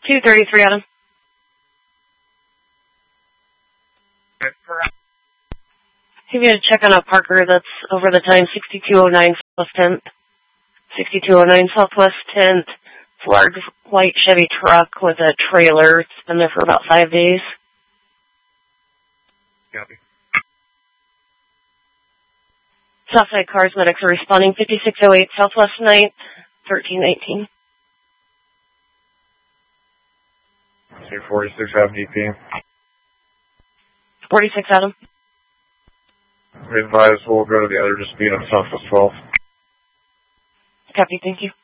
233, Adam. Give you a check on a Parker that's over the time 6209 Southwest 10th. 6209 Southwest 10th. It's a large white Chevy truck with a trailer. It's been there for about 5 days. Copy. Southside Cars medics are responding 5608 Southwest 9th, 1319. 46 Avenue EP. 46 Adam. We advise we'll go to the other dispute on Southwest 12. Copy, thank you.